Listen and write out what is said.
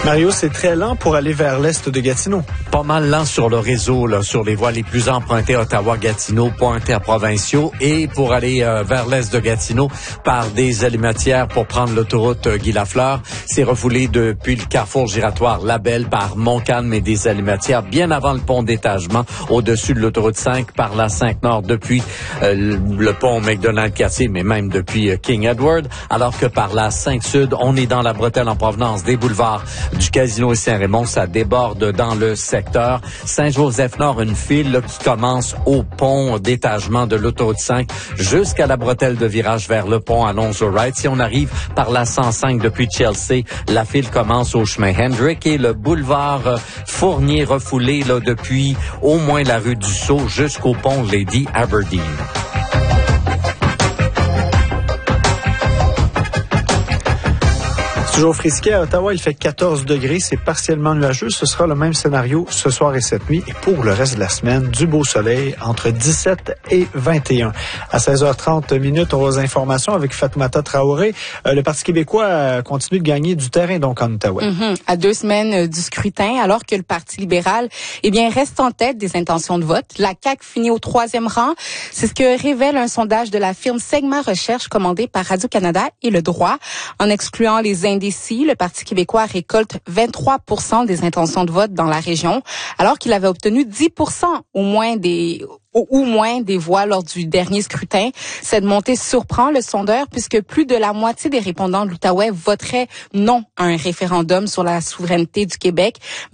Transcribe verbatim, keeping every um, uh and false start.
Mario, c'est très lent pour aller vers l'est de Gatineau. Pas mal lent sur le réseau, là, sur les voies les plus empruntées, Ottawa-Gatineau, pas interprovinciaux, et pour aller euh, vers l'est de Gatineau par des alimatières pour prendre l'autoroute euh, Guy-Lafleur. C'est refoulé depuis le carrefour giratoire Labelle par Montcalm et des alimatières bien avant le pont d'étagement au-dessus de l'autoroute cinq par la cinq Nord depuis euh, le pont McDonald-Cartier, mais même depuis euh, King Edward, alors que par la cinq Sud, on est dans la bretelle en provenance des boulevards du Casino et Saint-Raymond, ça déborde dans le secteur. Saint-Joseph-Nord, une file là, qui commence au pont d'étagement de l'autoroute cinq jusqu'à la bretelle de virage vers le pont Alonzo-Wright. Si on arrive par la cent cinq depuis Chelsea, la file commence au chemin Hendrick et le boulevard euh, Fournier refoulé là, depuis au moins la rue du Sceau jusqu'au pont Lady Aberdeen. Toujours frisqué à Ottawa, il fait quatorze degrés, c'est partiellement nuageux. Ce sera le même scénario ce soir et cette nuit. Et pour le reste de la semaine, du beau soleil entre dix-sept et vingt et un. À seize heures trente minutes, on va aux informations avec Fatoumata Traoré. Euh, le Parti québécois continue de gagner du terrain donc en Outaouais. Mm-hmm. À deux semaines du scrutin, alors que le Parti libéral eh bien, reste en tête des intentions de vote, la C A Q finit au troisième rang. C'est ce que révèle un sondage de la firme Segma Recherche commandé par Radio-Canada et Le Droit. En excluant les indécis, le Parti québécois récolte vingt-trois pour cent des intentions de vote dans la région, alors qu'il avait obtenu dix pour cent au moins des ou, ou moins des voix lors du dernier scrutin. Cette montée surprend le sondeur puisque plus de la moitié des répondants de l'Outaouais voteraient non à un référendum sur la souveraineté du Québec.